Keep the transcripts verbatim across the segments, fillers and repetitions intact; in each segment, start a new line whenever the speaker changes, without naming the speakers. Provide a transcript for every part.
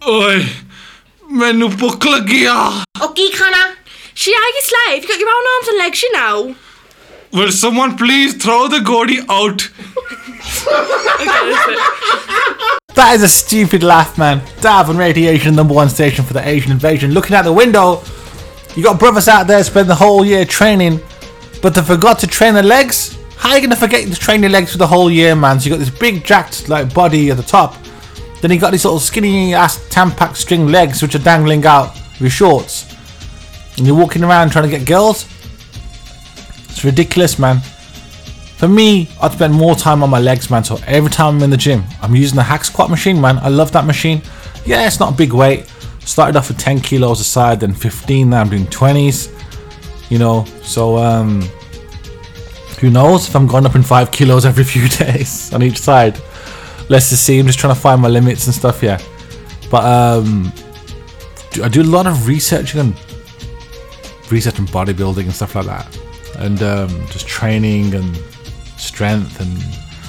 Oi, menu book lagia.
Okay, Connor.
She are your slave. You got your own arms and legs, you know.
Will someone please throw the Gordy out?
That is a stupid laugh, man. Dav on Radiation, number one station for the Asian invasion. Looking out the window, you got brothers out there spend the whole year training, but they forgot to train their legs. How are you gonna forget to train your legs for the whole year, man? So you got this big jacked like body at the top, then you got these little skinny ass Tampax string legs which are dangling out of your shorts, and you're walking around trying to get girls. It's ridiculous, man. For me, I'd spend more time on my legs, man. So every time I'm in the gym, I'm using the hack squat machine, man. I love that machine. Yeah, it's not a big weight. Started off with ten kilos a side, then fifteen. Now I'm doing twenties. You know, so um, who knows if I'm going up in five kilos every few days on each side. Let's just see. I'm just trying to find my limits and stuff. Yeah, but um, I do a lot of researching and research and bodybuilding and stuff like that. And um, just training and strength and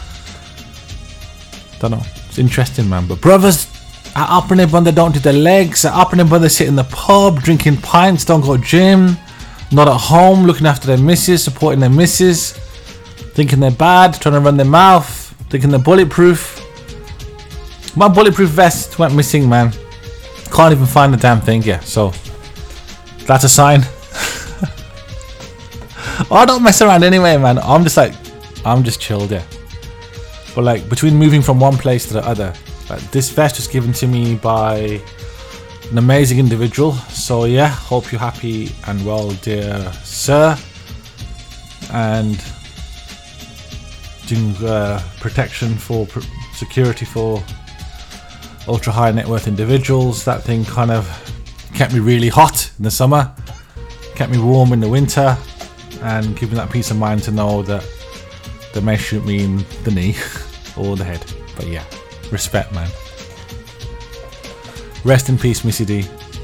don't know. It's interesting, man. But brothers at Uppernibon, they don't do their legs. At Uppernibon, they sit in the pub drinking pints, don't go gym, not at home, looking after their missus, supporting their missus, thinking they're bad, trying to run their mouth, thinking they're bulletproof. My bulletproof vest went missing, man. Can't even find the damn thing. Yeah, so that's a sign. I don't mess around anyway, man. I'm just like, I'm just chilled, yeah. But like, between moving from one place to the other, like, this vest was given to me by an amazing individual. So yeah, hope you're happy and well, dear sir. And doing uh, protection for pr- security for ultra high net worth individuals. That thing kind of kept me really hot in the summer, kept me warm in the winter, and give me that peace of mind to know that they may shoot me in the knee or the head. But yeah, respect, man. Rest in peace, Missy D.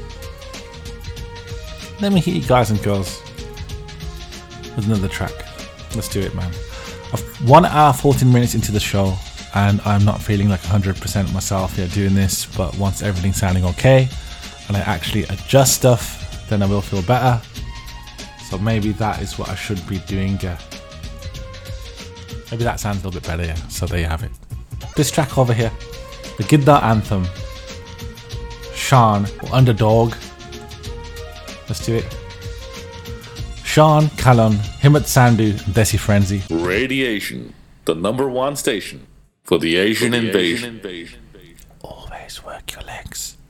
Let me hit you guys and girls with another track. Let's do it, man. I've one hour fourteen minutes into the show and I'm not feeling like one hundred percent myself here doing this, but once everything's sounding okay and I actually adjust stuff, then I will feel better. So maybe that is what I should be doing. Yeah. Maybe that sounds a little bit better, yeah. So there you have it. This track over here, the Gidda Anthem. Sean, or Underdog. Let's do it. Sean, Calon, Himmat Sandhu, and Desi Frenzy.
Radiation, the number one station for the Asian, for the invasion.
Asian invasion. Always work your legs.